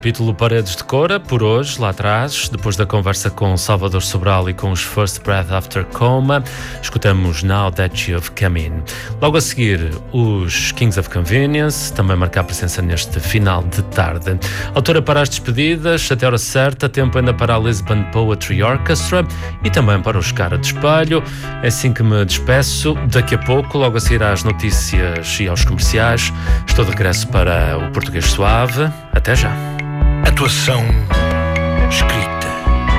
Capítulo Paredes de Cora, por hoje, lá atrás, depois da conversa com Salvador Sobral e com os First Breath After Coma, escutamos Now That You've Come In. Logo a seguir, os Kings of Convenience, também marcar presença neste final de tarde. Autora para as despedidas, até a hora certa, tempo ainda para a Lisbon Poetry Orchestra e também para os Cara de Espelho. É assim que me despeço. Daqui a pouco, logo a seguir às notícias e aos comerciais, estou de regresso para o Português Suave. Até já. Atuação escrita.